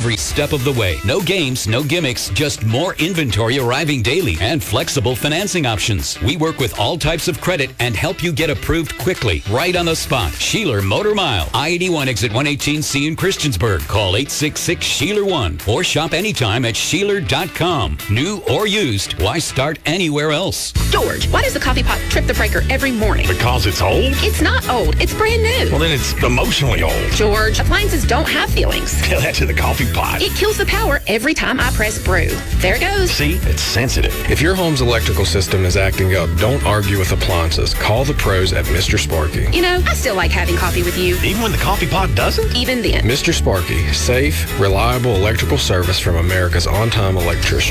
every step of the way. No games, no gimmicks, just more inventory arriving daily and flexible financing options. We work with all types of credit and help you get approved quickly, right on the spot. Sheeler Motor Mile, I-81 exit 118C in Christiansburg. Call 866-SHEELER1 or shop anytime at Sheeler.com. New or used, why start anywhere else? George, why does the coffee pot trip the breaker every morning? Because it's old? It's not old. It's brand new. Well, then it's emotionally old. George, appliances don't have feelings. Tell that to the coffee pot. It kills the power every time I press brew. There it goes. See? It's sensitive. If your home's electrical system is acting up, don't argue with appliances. Call the pros at Mr. Sparky. You know, I still like having coffee with you. Even when the coffee pot doesn't? Even then. Mr. Sparky, safe, reliable electrical service from America's on-time electrician.